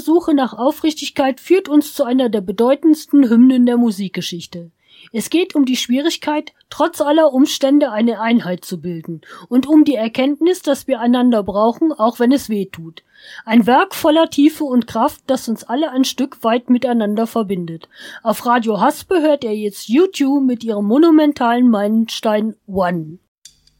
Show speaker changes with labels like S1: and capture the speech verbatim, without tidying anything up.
S1: Suche nach Aufrichtigkeit führt uns zu einer der bedeutendsten Hymnen der Musikgeschichte. Es geht um die Schwierigkeit, trotz aller Umstände eine Einheit zu bilden und um die Erkenntnis, dass wir einander brauchen, auch wenn es weh tut. Ein Werk voller Tiefe und Kraft, das uns alle ein Stück weit miteinander verbindet. Auf Radio Haspe hört er jetzt U zwei mit ihrem monumentalen Meilenstein One.